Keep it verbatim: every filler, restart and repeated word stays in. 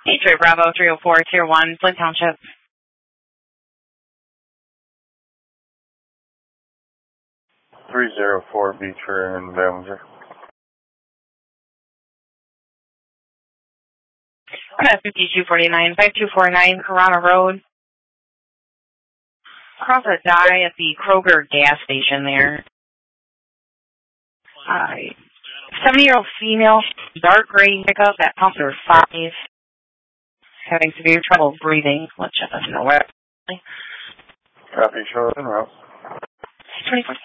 Detroit Bravo three oh four, Tier one, Flint Township. three oh four, Beecher and Ballinger. fifty-two forty-nine, five two four nine, Corona Road. Across a die at the Kroger gas station there. Uh, seventy-year-old female, dark gray pickup at pump number five. Having severe trouble breathing. Let's check us know where. Copy, short and route. twenty-four